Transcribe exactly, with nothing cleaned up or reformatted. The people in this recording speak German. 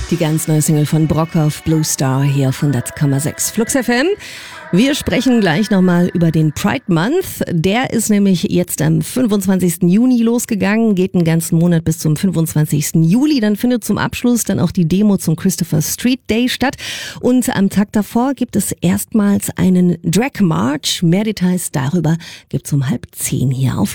Die ganz neue Single von Brockhoff, Blue Star, hier auf hundert Komma sechs Flux F M. Wir sprechen gleich nochmal über den Pride Month. Der ist nämlich jetzt am fünfundzwanzigsten Juni losgegangen, geht einen ganzen Monat bis zum fünfundzwanzigsten Juli. Dann findet zum Abschluss dann auch die Demo zum Christopher Street Day statt. Und am Tag davor gibt es erstmals einen Drag March. Mehr Details darüber gibt's um halb zehn hier auf